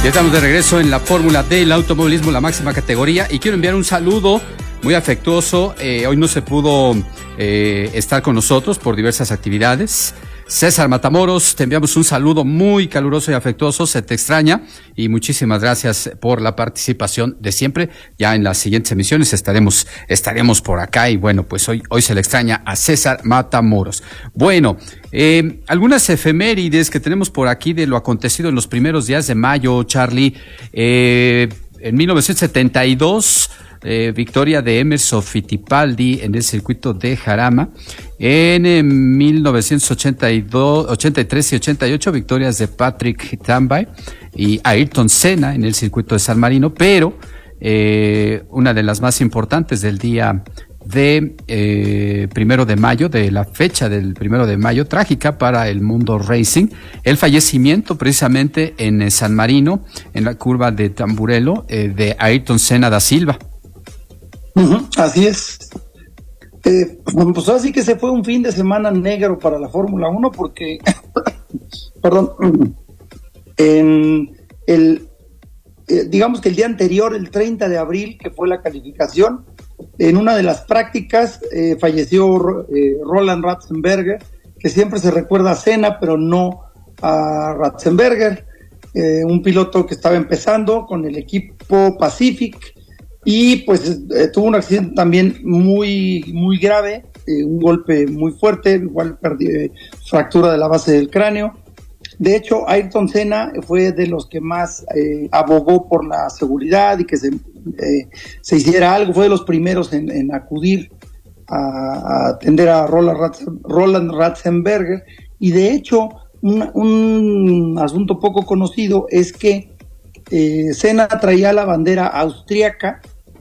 Ya estamos de regreso en la Fórmula del automovilismo, la máxima categoría, y quiero enviar un saludo muy afectuoso. Hoy no se pudo estar con nosotros por diversas actividades. César Matamoros, te enviamos un saludo muy caluroso y afectuoso, se te extraña y muchísimas gracias por la participación de siempre. Ya en las siguientes emisiones estaremos por acá y bueno, pues hoy se le extraña a César Matamoros. Bueno, algunas efemérides que tenemos por aquí de lo acontecido en los primeros días de mayo, Charlie. En 1972, victoria de Emerson Fittipaldi en el circuito de Jarama. En 1982, 83 y 88, victorias de Patrick Tambay y Ayrton Senna en el circuito de San Marino, pero una de las más importantes del día de 1 de mayo, de la fecha del 1 de mayo, trágica para el mundo racing, el fallecimiento precisamente en San Marino, en la curva de Tamburello, de Ayrton Senna da Silva. Así es. Pues así que se fue un fin de semana negro para la Fórmula 1 porque, digamos que el día anterior, el 30 de abril, que fue la calificación, en una de las prácticas falleció Roland Ratzenberger, que siempre se recuerda a Senna, pero no a Ratzenberger, un piloto que estaba empezando con el equipo Pacific. Y pues tuvo un accidente también muy grave, un golpe muy fuerte, igual fractura de la base del cráneo. De hecho, Ayrton Senna fue de los que más abogó por la seguridad y que se hiciera algo, fue de los primeros en acudir a atender a Roland Ratzenberger. Y de hecho, un asunto poco conocido es que Senna traía la bandera austríaca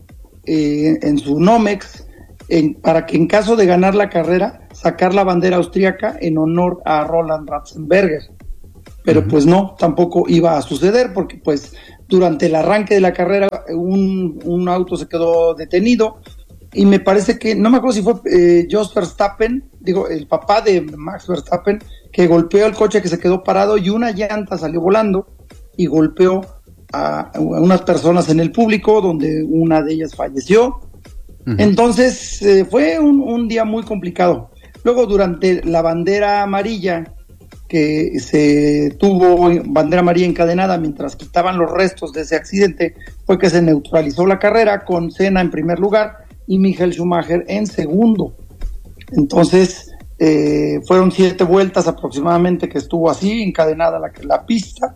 en su Nomex para que en caso de ganar la carrera sacar la bandera austríaca en honor a Roland Ratzenberger, pero pues no, tampoco iba a suceder porque pues durante el arranque de la carrera un auto se quedó detenido y me parece que, no me acuerdo si fue Jos Verstappen, el papá de Max Verstappen, que golpeó el coche que se quedó parado y una llanta salió volando y golpeó a unas personas en el público, donde una de ellas falleció. Entonces fue un día muy complicado. Luego, durante la bandera amarilla, que se tuvo bandera amarilla encadenada mientras quitaban los restos de ese accidente, fue que se neutralizó la carrera con Senna en primer lugar y Michael Schumacher en segundo. Entonces fueron 7 vueltas aproximadamente que estuvo así encadenada la pista.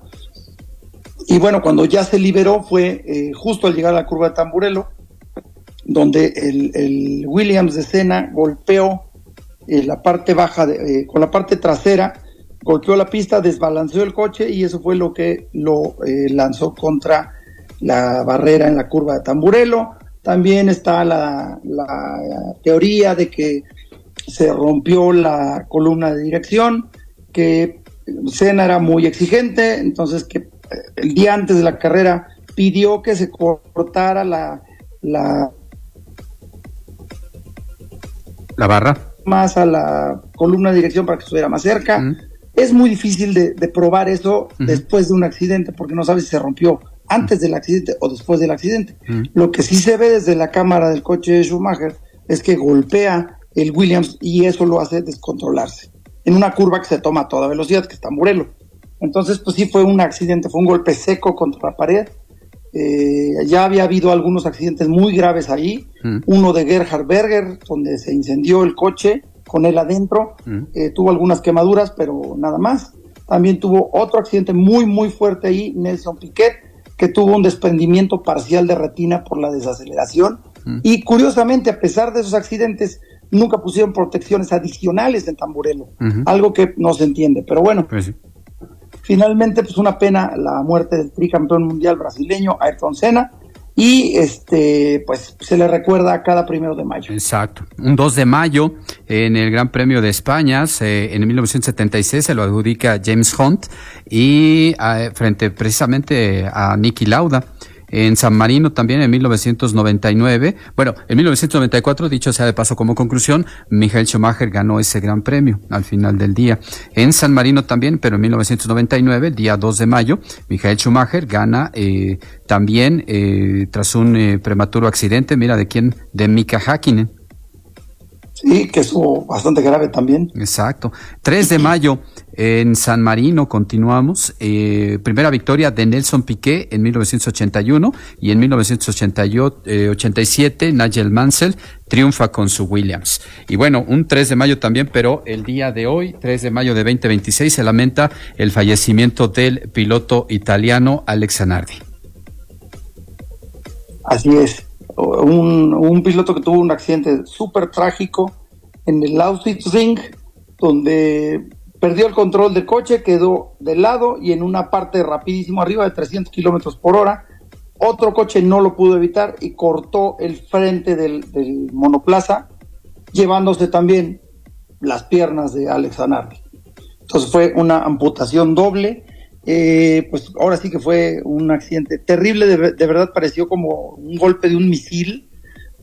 Y bueno, cuando ya se liberó fue justo al llegar a la curva de Tamburello, donde el Williams de Senna golpeó la parte baja, con la parte trasera, golpeó la pista, desbalanceó el coche y eso fue lo que lo lanzó contra la barrera en la curva de Tamburello. También está la teoría de que se rompió la columna de dirección, que Senna era muy exigente, entonces que el día antes de la carrera pidió que se cortara la barra más a la columna de dirección para que estuviera más cerca. Es muy difícil de probar eso después de un accidente porque no sabes si se rompió antes del accidente o después del accidente. Lo que sí se ve desde la cámara del coche de Schumacher es que golpea el Williams y eso lo hace descontrolarse en una curva que se toma a toda velocidad, que está en Tamburello. Entonces, pues sí fue un accidente, fue un golpe seco contra la pared. Ya había habido algunos accidentes muy graves ahí. Uno de Gerhard Berger, donde se incendió el coche con él adentro. Tuvo algunas quemaduras, pero nada más. También tuvo otro accidente muy fuerte ahí, Nelson Piquet, que tuvo un desprendimiento parcial de retina por la desaceleración. Y curiosamente, a pesar de esos accidentes, nunca pusieron protecciones adicionales en Tamburello. Algo que no se entiende, pero bueno. Pues sí. Finalmente, pues una pena la muerte del tricampeón mundial brasileño Ayrton Senna y pues se le recuerda a cada 1 de mayo. Exacto. Un 2 de mayo en el Gran Premio de España, en 1976 se lo adjudica James Hunt y frente precisamente a Niki Lauda. En San Marino también en 1999. Bueno, en 1994, dicho sea de paso como conclusión, Michael Schumacher ganó ese gran premio al final del día. En San Marino también, pero en 1999, el día 2 de mayo, Michael Schumacher gana también tras un prematuro accidente. Mira, ¿de quién? De Mika Häkkinen. Sí, que estuvo bastante grave también. Exacto. 3 de mayo en San Marino continuamos. Primera victoria de Nelson Piquet en 1981 y en 1987 Nigel Mansell triunfa con su Williams. Y bueno, un 3 de mayo también, pero el día de hoy, 3 de mayo de 2026, se lamenta el fallecimiento del piloto italiano Alex Zanardi. Así es. Un piloto que tuvo un accidente súper trágico en el Lausitzring, donde perdió el control del coche, quedó de lado y en una parte rapidísimo, arriba de 300 kilómetros por hora, otro coche no lo pudo evitar y cortó el frente del monoplaza, llevándose también las piernas de Alex Zanardi. Entonces fue una amputación doble. Pues ahora sí que fue un accidente terrible, de verdad pareció como un golpe de un misil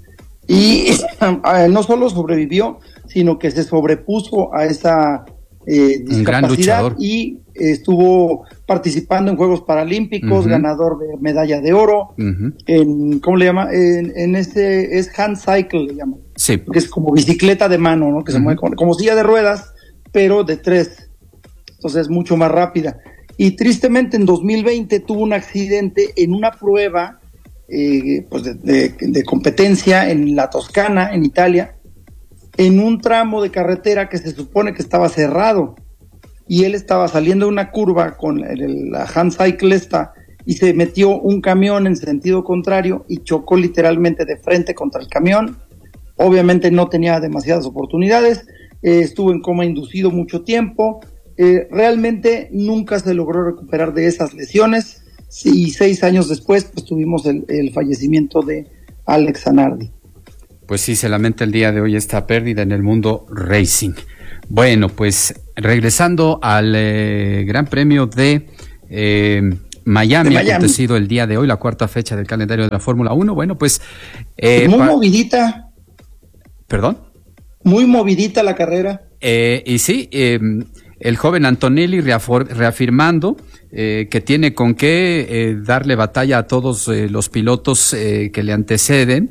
y no solo sobrevivió, sino que se sobrepuso a esa discapacidad y estuvo participando en Juegos Paralímpicos, ganador de medalla de oro, en, ¿cómo le llama? En este es hand cycle, le llaman, sí, que es como bicicleta de mano, ¿no? Que se mueve como silla de ruedas, pero de 3, entonces es mucho más rápida. Y tristemente en 2020 tuvo un accidente en una prueba pues de competencia en la Toscana, en Italia, en un tramo de carretera que se supone que estaba cerrado. Y él estaba saliendo de una curva con la hand cycle esta, y se metió un camión en sentido contrario y chocó literalmente de frente contra el camión. Obviamente no tenía demasiadas oportunidades, estuvo en coma inducido mucho tiempo. Realmente nunca se logró recuperar de esas lesiones y 6 años después pues tuvimos el fallecimiento de Alex Zanardi. Pues sí, se lamenta el día de hoy esta pérdida en el mundo racing. Bueno, pues regresando al Gran Premio de Miami, acontecido el día de hoy, la 4ª fecha del calendario de la Fórmula 1. Bueno, pues muy movidita. ¿Perdón? Muy movidita la carrera. Y sí, el joven Antonelli reafirmando que tiene con qué darle batalla a todos los pilotos que le anteceden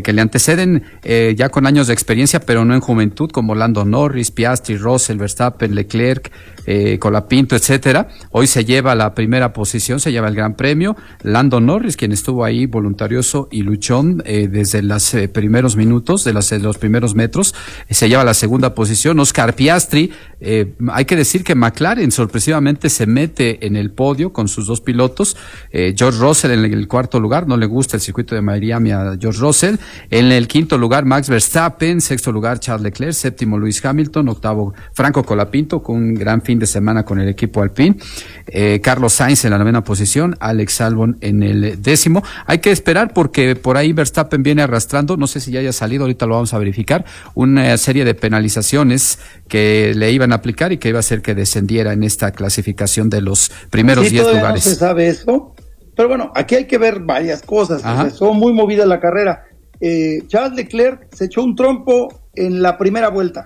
ya con años de experiencia, pero no en juventud, como Lando Norris, Piastri, Russell, Verstappen, Leclerc, Colapinto, etcétera. Hoy se lleva la primera posición, se lleva el Gran Premio. Lando Norris, quien estuvo ahí voluntarioso y luchón desde los primeros minutos, de los primeros metros, se lleva la segunda posición. Oscar Piastri, hay que decir que McLaren sorpresivamente se mete en el podio con sus 2 pilotos. George Russell en el 4º lugar, no le gusta el circuito de Miami a George Russell. En el 5º lugar Max Verstappen, 6º lugar Charles Leclerc, 7º Lewis Hamilton, 8º Franco Colapinto con un gran fin de semana con el equipo Alpine. Carlos Sainz en la 9ª posición, Alex Albon en el 10º. Hay que esperar porque por ahí Verstappen viene arrastrando, no sé si ya haya salido, ahorita lo vamos a verificar, una serie de penalizaciones que le iban a aplicar y que iba a hacer que descendiera en esta clasificación de los primeros 10 lugares. No se sabe eso, pero bueno, aquí hay que ver varias cosas. Estuvo muy movida la carrera. Charles Leclerc se echó un trompo en la primera vuelta.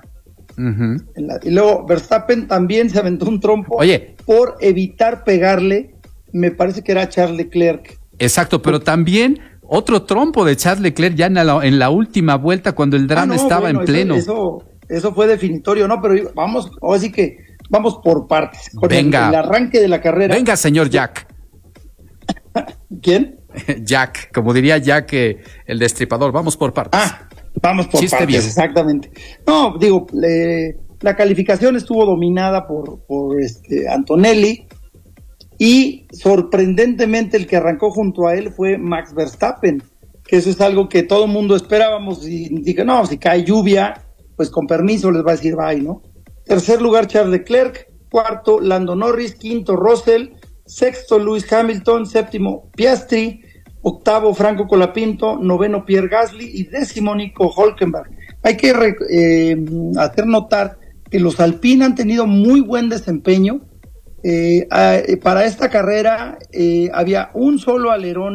Y luego Verstappen también se aventó un trompo por evitar pegarle, me parece que era Charles Leclerc. Exacto, pero también otro trompo de Charles Leclerc ya en la última vuelta cuando el drama estaba en pleno. Eso fue definitorio, ¿no? Pero vamos, así que vamos por partes. Con el arranque de la carrera. Venga, señor Jack. ¿Quién? Jack, como diría Jack, el destripador. Vamos por partes. Vamos por partes, bien. Exactamente. No, digo, la calificación estuvo dominada por Antonelli, y sorprendentemente el que arrancó junto a él fue Max Verstappen, que eso es algo que todo el mundo esperábamos, y dije, no, si cae lluvia, pues con permiso les va a decir bye, ¿no? 3er lugar Charles Leclerc, 4º Lando Norris, 5º Russell, 6º Lewis Hamilton, 7º Piastri, 8º Franco Colapinto, 9º Pierre Gasly y 10º Nico Hülkenberg. Hay que hacer notar que los Alpine han tenido muy buen desempeño. Para esta carrera había un solo alerón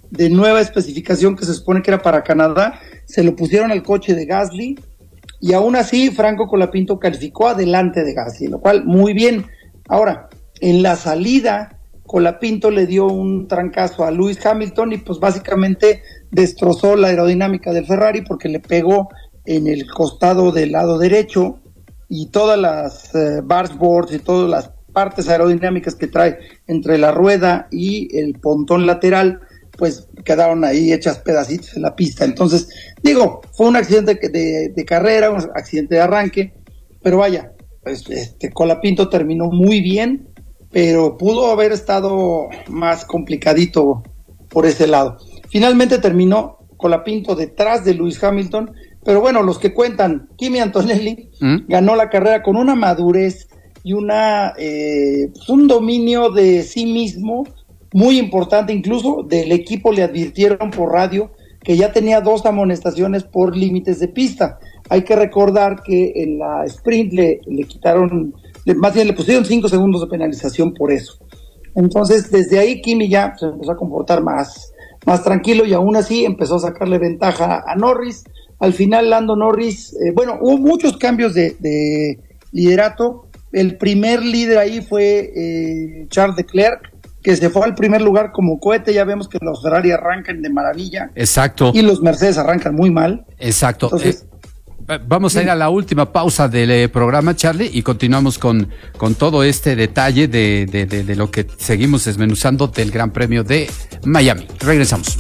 de nueva especificación que se supone que era para Canadá, se lo pusieron al coche de Gasly, y aún así Franco Colapinto calificó adelante de Gasly, lo cual muy bien. Ahora, en la salida, Colapinto le dio un trancazo a Lewis Hamilton y pues básicamente destrozó la aerodinámica del Ferrari porque le pegó en el costado del lado derecho, y todas las bargeboards y todas las partes aerodinámicas que trae entre la rueda y el pontón lateral pues quedaron ahí hechas pedacitos en la pista. Entonces, digo, fue un accidente de carrera, un accidente de arranque, pero vaya, pues Colapinto terminó muy bien, pero pudo haber estado más complicadito por ese lado. Finalmente terminó Colapinto detrás de Lewis Hamilton, pero bueno, los que cuentan, Kimi Antonelli ganó la carrera con una madurez y un dominio de sí mismo muy importante. Incluso del equipo le advirtieron por radio que ya tenía 2 amonestaciones por límites de pista. Hay que recordar que en la sprint le quitaron, más bien le pusieron 5 segundos de penalización por eso. Entonces desde ahí Kimi ya se empezó a comportar más tranquilo, y aún así empezó a sacarle ventaja a Norris. Al final Lando Norris, hubo muchos cambios de liderato. El primer líder ahí fue Charles Leclerc, que se fue al primer lugar como cohete. Ya vemos que los Ferrari arrancan de maravilla. Exacto. Y los Mercedes arrancan muy mal. Exacto. Entonces, vamos a ir a la última pausa del programa, Charlie, y continuamos con todo este detalle de lo que seguimos desmenuzando del Gran Premio de Miami. Regresamos.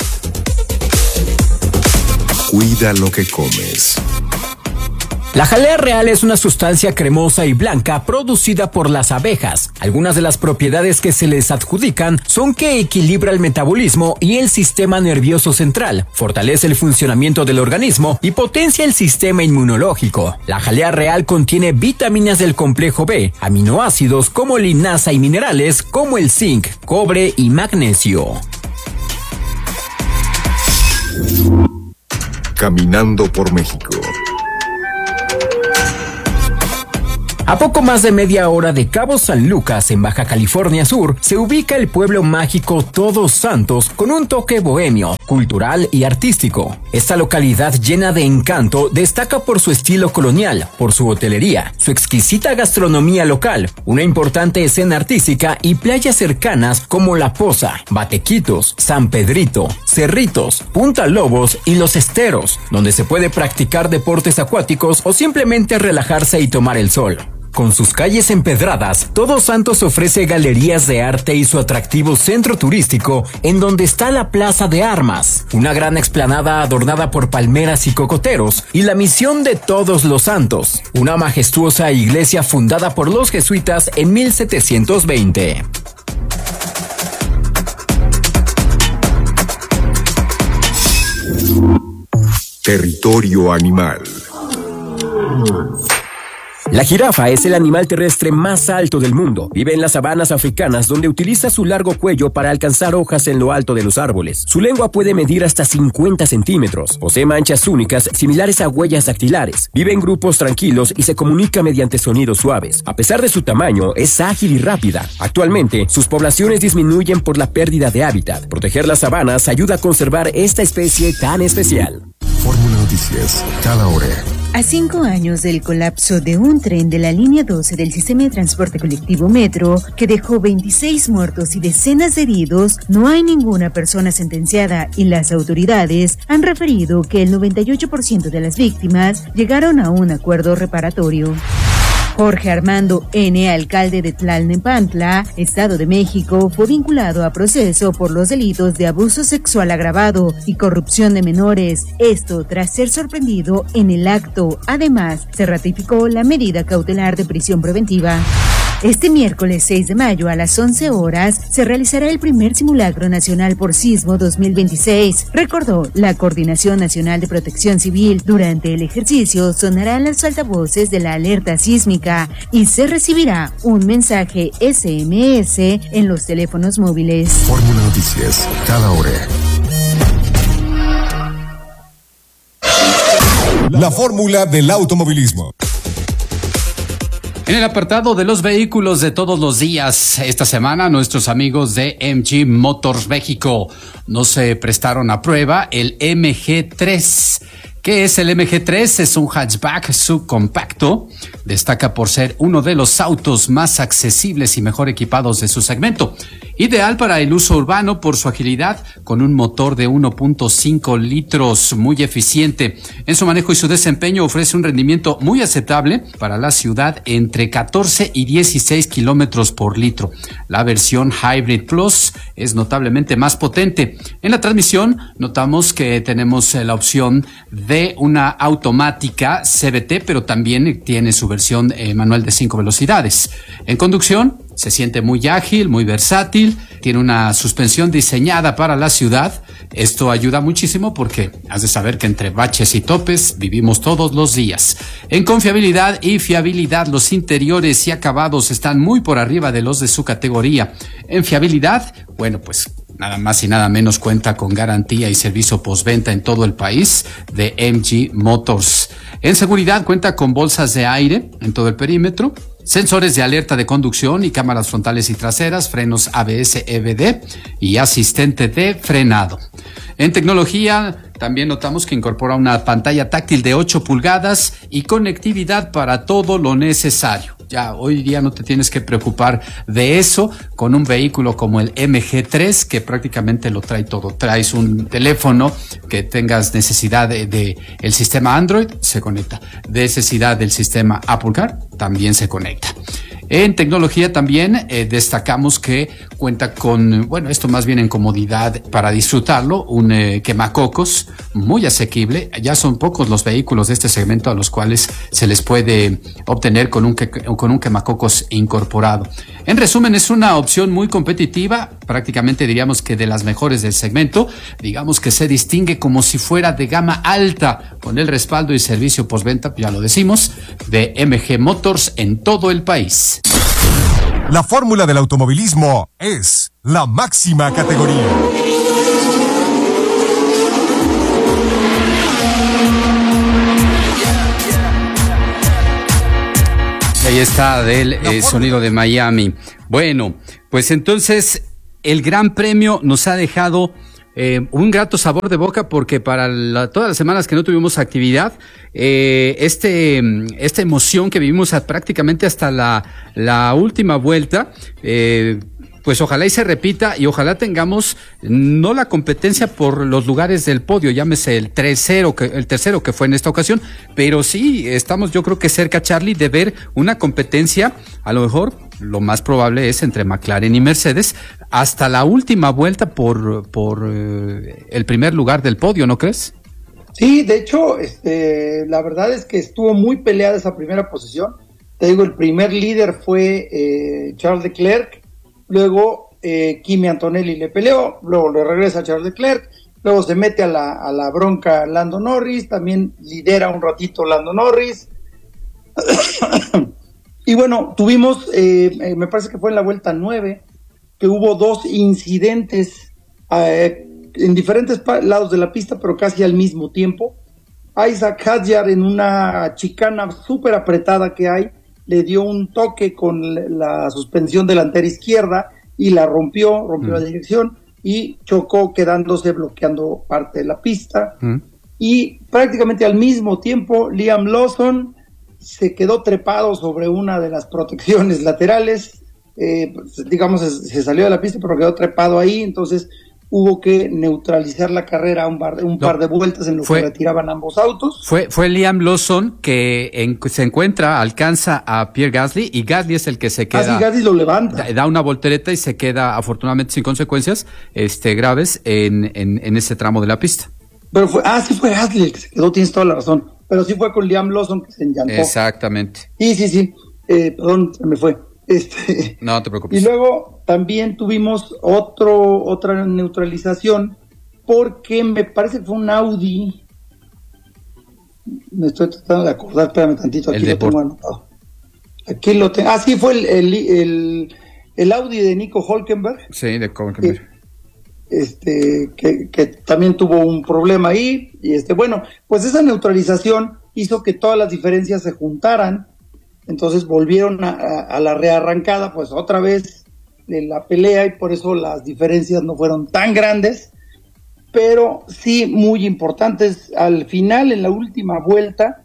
Cuida lo que comes. La jalea real es una sustancia cremosa y blanca producida por las abejas. Algunas de las propiedades que se les adjudican son que equilibra el metabolismo y el sistema nervioso central, fortalece el funcionamiento del organismo y potencia el sistema inmunológico. La jalea real contiene vitaminas del complejo B, aminoácidos como linaza y minerales como el zinc, cobre y magnesio. Caminando por México. A poco más de media hora de Cabo San Lucas, en Baja California Sur, se ubica el pueblo mágico Todos Santos con un toque bohemio, cultural y artístico. Esta localidad llena de encanto destaca por su estilo colonial, por su hotelería, su exquisita gastronomía local, una importante escena artística y playas cercanas como La Poza, Batequitos, San Pedrito, Cerritos, Punta Lobos y Los Esteros, donde se puede practicar deportes acuáticos o simplemente relajarse y tomar el sol. Con sus calles empedradas, Todos Santos ofrece galerías de arte y su atractivo centro turístico, en donde está la Plaza de Armas, una gran explanada adornada por palmeras y cocoteros, y la Misión de Todos los Santos, una majestuosa iglesia fundada por los jesuitas en 1720. Territorio animal. La jirafa es el animal terrestre más alto del mundo. Vive en las sabanas africanas, donde utiliza su largo cuello para alcanzar hojas en lo alto de los árboles. Su lengua puede medir hasta 50 centímetros. Posee manchas únicas similares a huellas dactilares. Vive en grupos tranquilos y se comunica mediante sonidos suaves. A pesar de su tamaño, es ágil y rápida. Actualmente, sus poblaciones disminuyen por la pérdida de hábitat. Proteger las sabanas ayuda a conservar esta especie tan especial. Fórmula Noticias, cada hora. A 5 años del colapso de un tren de la línea 12 del sistema de transporte colectivo Metro, que dejó 26 muertos y decenas de heridos, no hay ninguna persona sentenciada, y las autoridades han referido que el 98% de las víctimas llegaron a un acuerdo reparatorio. Jorge Armando N., alcalde de Tlalnepantla, Estado de México, fue vinculado a proceso por los delitos de abuso sexual agravado y corrupción de menores. Esto tras ser sorprendido en el acto. Además, se ratificó la medida cautelar de prisión preventiva. Este miércoles 6 de mayo a las 11 horas se realizará el primer simulacro nacional por sismo 2026, recordó la Coordinación Nacional de Protección Civil. Durante el ejercicio sonarán los altavoces de la alerta sísmica y se recibirá un mensaje SMS en los teléfonos móviles. Fórmula Noticias, cada hora. La fórmula del automovilismo. En el apartado de los vehículos de todos los días, esta semana nuestros amigos de MG Motors México nos prestaron a prueba el MG3. ¿Qué es el MG3? Es un hatchback subcompacto. Destaca por ser uno de los autos más accesibles y mejor equipados de su segmento. Ideal para el uso urbano por su agilidad, con un motor de 1.5 litros muy eficiente. En su manejo y su desempeño ofrece un rendimiento muy aceptable para la ciudad entre 14 y 16 kilómetros por litro. La versión Hybrid Plus es notablemente más potente. En la transmisión notamos que tenemos la opción de una automática CVT, pero también tiene su versión manual de 5 velocidades. En conducción se siente muy ágil, muy versátil, tiene una suspensión diseñada para la ciudad. Esto ayuda muchísimo porque has de saber que entre baches y topes vivimos todos los días. En confiabilidad y fiabilidad, los interiores y acabados están muy por arriba de los de su categoría. En fiabilidad, bueno, pues nada más y nada menos cuenta con garantía y servicio postventa en todo el país de MG Motors. En seguridad cuenta con bolsas de aire en todo el perímetro, sensores de alerta de conducción y cámaras frontales y traseras, frenos ABS EBD y asistente de frenado. En tecnología también notamos que incorpora una pantalla táctil de 8 pulgadas y conectividad para todo lo necesario. Ya hoy día no te tienes que preocupar de eso con un vehículo como el MG3, que prácticamente lo trae todo. Traes un teléfono que tengas necesidad de el sistema Android, se conecta. Necesidad del sistema Apple Car, también se conecta. En tecnología también destacamos que cuenta con, bueno, esto más bien en comodidad para disfrutarlo, un quemacocos muy asequible. Ya son pocos los vehículos de este segmento a los cuales se les puede obtener con un quemacocos incorporado. En resumen, es una opción muy competitiva, prácticamente diríamos que de las mejores del segmento. Digamos que se distingue como si fuera de gama alta, con el respaldo y servicio postventa, ya lo decimos, de MG Motors en todo el país. La fórmula del automovilismo es la máxima categoría. Ahí está del sonido de Miami. Bueno, pues entonces el Gran Premio nos ha dejado un grato sabor de boca porque para todas las semanas que no tuvimos actividad, esta emoción que vivimos prácticamente hasta la última vuelta, pues ojalá y se repita y ojalá tengamos no la competencia por los lugares del podio, llámese el tercero que fue en esta ocasión, pero sí estamos yo creo que cerca, Charlie, de ver una competencia, a lo mejor lo más probable es entre McLaren y Mercedes, hasta la última vuelta por el primer lugar del podio, ¿no crees? Sí, de hecho, la verdad es que estuvo muy peleada esa primera posición. Te digo, el primer líder fue Charles Leclerc, luego Kimi Antonelli le peleó, luego le regresa Charles Leclerc, luego se mete a la bronca Lando Norris, también lidera un ratito Lando Norris. Y bueno, tuvimos, me parece que fue en la vuelta 9, que hubo 2 incidentes en diferentes lados de la pista, pero casi al mismo tiempo. Isaac Hadjar, en una chicana súper apretada que hay, le dio un toque con la suspensión delantera izquierda y la rompió la dirección y chocó, quedándose bloqueando parte de la pista. Y prácticamente al mismo tiempo Liam Lawson se quedó trepado sobre una de las protecciones laterales, digamos se salió de la pista pero quedó trepado ahí, entonces hubo que neutralizar la carrera un par de vueltas en lo que retiraban ambos autos. Fue Liam Lawson que se alcanza a Pierre Gasly y Gasly es el que se queda. Gasly lo levanta. Da una voltereta y se queda afortunadamente sin consecuencias graves en ese tramo de la pista. Pero fue Gasly el que se quedó, tienes toda la razón. Pero sí fue con Liam Lawson que se enllantó. Exactamente. Sí. Perdón, se me fue. No te preocupes. Y luego también tuvimos otra neutralización porque me parece que fue un Audi. Me estoy tratando de acordar, espérame tantito, aquí lo tengo anotado. Aquí lo tengo. Sí, fue el Audi de Nico Hülkenberg. Sí, de Hülkenberg. Que también tuvo un problema ahí, y bueno, pues esa neutralización hizo que todas las diferencias se juntaran entonces volvieron a la rearrancada, pues otra vez de la pelea, y por eso las diferencias no fueron tan grandes, pero sí muy importantes. Al final, en la última vuelta,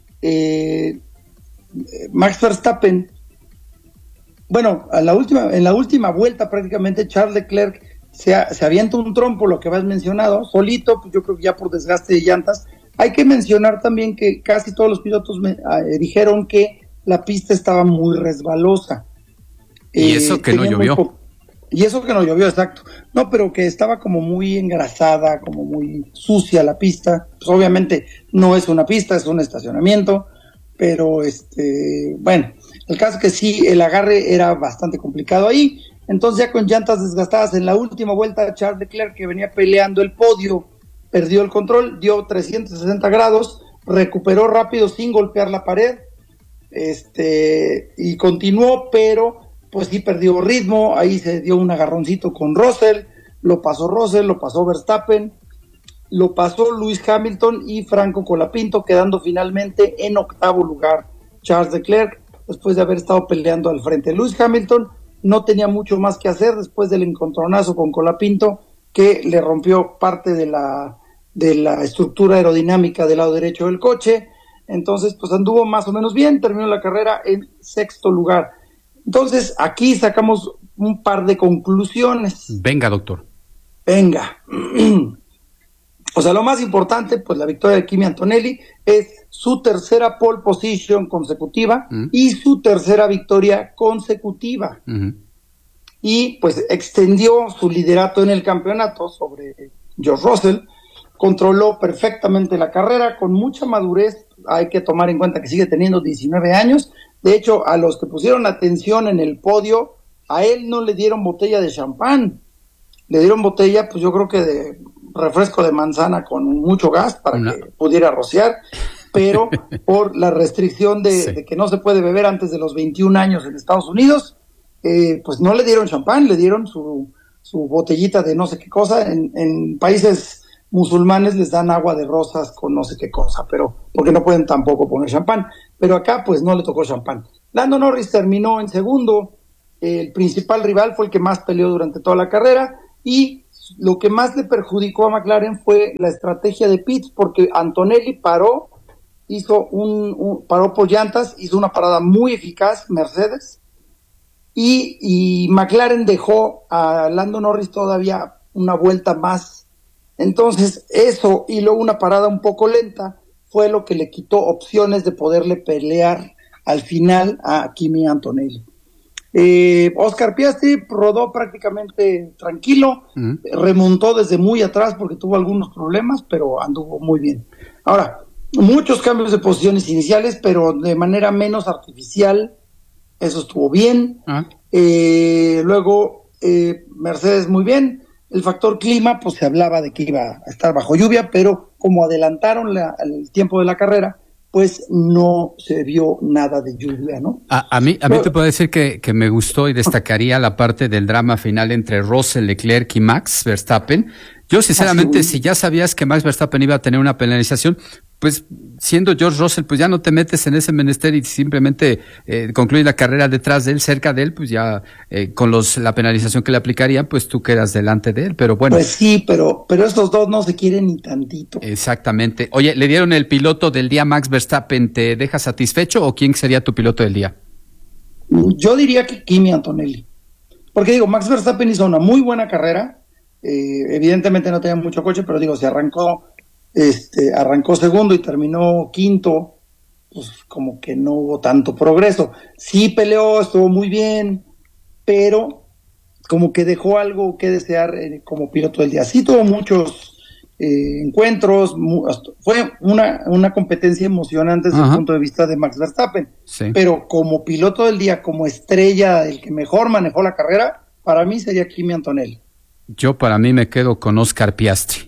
Max Verstappen, bueno, en la última vuelta prácticamente Charles Leclerc se avienta un trompo, lo que habías mencionado, solito, pues yo creo que ya por desgaste de llantas. Hay que mencionar también que casi todos los pilotos dijeron que la pista estaba muy resbalosa. Y eso que no llovió. Y eso que no llovió, exacto. No, pero que estaba como muy engrasada, como muy sucia la pista. Pues obviamente no es una pista, es un estacionamiento, pero bueno, el caso es que sí, el agarre era bastante complicado ahí. Entonces ya con llantas desgastadas en la última vuelta, Charles Leclerc, que venía peleando el podio, perdió el control, dio 360 grados, recuperó rápido sin golpear la pared, y continuó, pero pues sí perdió ritmo. Ahí se dio un agarroncito con Russell, lo pasó Verstappen, lo pasó Lewis Hamilton y Franco Colapinto, quedando finalmente en octavo lugar Charles Leclerc, después de haber estado peleando al frente. Lewis Hamilton no tenía mucho más que hacer después del encontronazo con Colapinto, que le rompió parte de la estructura aerodinámica del lado derecho del coche. Entonces pues anduvo más o menos bien, terminó la carrera en sexto lugar. Entonces aquí sacamos un par de conclusiones. Venga, doctor. Venga. O sea, lo más importante, pues la victoria de Kimi Antonelli es su tercera pole position consecutiva y su tercera victoria consecutiva. Y pues extendió su liderato en el campeonato sobre George Russell, controló perfectamente la carrera con mucha madurez. Hay que tomar en cuenta que sigue teniendo 19 años. De hecho, a los que pusieron atención en el podio, a él no le dieron botella de champán, le dieron botella, pues yo creo que de refresco de manzana con mucho gas para que pudiera rociar, pero por la restricción de que no se puede beber antes de los 21 años en Estados Unidos, pues no le dieron champán, le dieron su botellita de no sé qué cosa. En países musulmanes les dan agua de rosas con no sé qué cosa, pero porque no pueden tampoco poner champán, pero acá pues no le tocó champán. Lando Norris terminó en segundo, el principal rival fue el que más peleó durante toda la carrera, y lo que más le perjudicó a McLaren fue la estrategia de pits, porque Antonelli paró por llantas, hizo una parada muy eficaz, Mercedes, y McLaren dejó a Lando Norris todavía una vuelta más. Entonces eso, y luego una parada un poco lenta, fue lo que le quitó opciones de poderle pelear al final a Kimi Antonelli. Oscar Piastri rodó prácticamente tranquilo, remontó desde muy atrás porque tuvo algunos problemas, pero anduvo muy bien. Ahora, muchos cambios de posiciones iniciales, pero de manera menos artificial, eso estuvo bien. Luego, Mercedes muy bien. El factor clima, pues se hablaba de que iba a estar bajo lluvia, pero como adelantaron el tiempo de la carrera, pues no se vio nada de lluvia, ¿no? A mí te puedo decir que me gustó y destacaría la parte del drama final entre Russell, Leclerc y Max Verstappen. Yo sinceramente, si ya sabías que Max Verstappen iba a tener una penalización, pues siendo George Russell, pues ya no te metes en ese menester y simplemente concluyes la carrera detrás de él, cerca de él, pues ya con la penalización que le aplicarían, pues tú quedas delante de él, pero bueno. Pues sí, pero estos dos no se quieren ni tantito. Exactamente. Oye, le dieron el piloto del día Max Verstappen, ¿te deja satisfecho o quién sería tu piloto del día? Yo diría que Kimi Antonelli, porque digo, Max Verstappen hizo una muy buena carrera, evidentemente no tenía mucho coche, pero digo, se arrancó segundo y terminó quinto, pues como que no hubo tanto progreso. Sí peleó, estuvo muy bien, pero como que dejó algo que desear como piloto del día. Sí tuvo muchos encuentros, fue una competencia emocionante desde el punto de vista de Max Verstappen, sí. Pero como piloto del día, como estrella, el que mejor manejó la carrera, para mí sería Kimi Antonelli. Yo para mí me quedo con Oscar Piastri.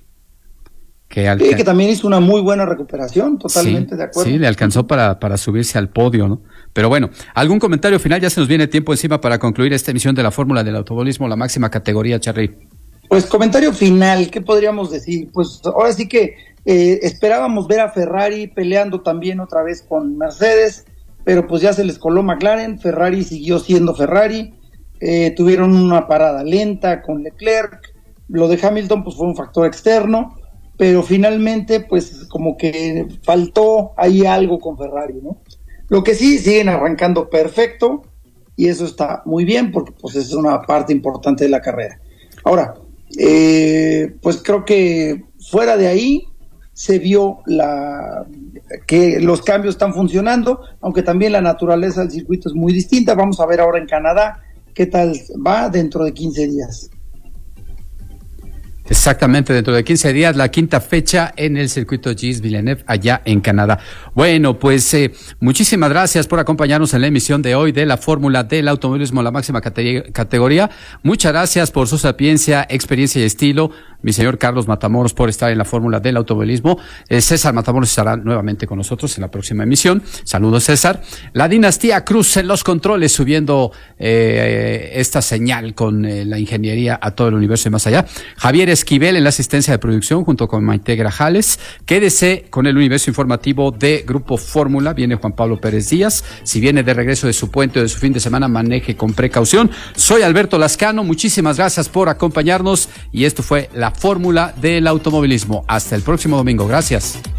Que también hizo una muy buena recuperación, totalmente de acuerdo. Sí, le alcanzó para subirse al podio, ¿no? Pero bueno, ¿algún comentario final? Ya se nos viene tiempo encima para concluir esta emisión de la Fórmula del Automovilismo, la máxima categoría, Charly. Pues comentario final, ¿qué podríamos decir? Pues ahora sí que esperábamos ver a Ferrari peleando también otra vez con Mercedes, pero pues ya se les coló McLaren, Ferrari siguió siendo Ferrari, tuvieron una parada lenta con Leclerc, lo de Hamilton pues fue un factor externo, pero finalmente pues como que faltó ahí algo con Ferrari, ¿no? Lo que sí, siguen arrancando perfecto, y eso está muy bien, porque pues es una parte importante de la carrera. Ahora, pues creo que fuera de ahí se vio que los cambios están funcionando, aunque también la naturaleza del circuito es muy distinta. Vamos a ver ahora en Canadá qué tal va dentro de 15 días. Exactamente, dentro de 15 días, la quinta fecha en el circuito Gilles Villeneuve, allá en Canadá. Bueno, pues muchísimas gracias por acompañarnos en la emisión de hoy de la Fórmula del Automovilismo, la máxima categoría. Muchas gracias por su sapiencia, experiencia y estilo, mi señor Carlos Matamoros, por estar en la Fórmula del Automovilismo. César Matamoros estará nuevamente con nosotros en la próxima emisión. Saludos, César. La dinastía Cruz en los controles, subiendo esta señal con la ingeniería a todo el universo y más allá. Javier Esquivel en la asistencia de producción junto con Maite Grajales. Quédese con el universo informativo de Grupo Fórmula. Viene Juan Pablo Pérez Díaz. Si viene de regreso de su puente o de su fin de semana, maneje con precaución. Soy Alberto Lascano. Muchísimas gracias por acompañarnos y esto fue la Fórmula del Automovilismo. Hasta el próximo domingo. Gracias.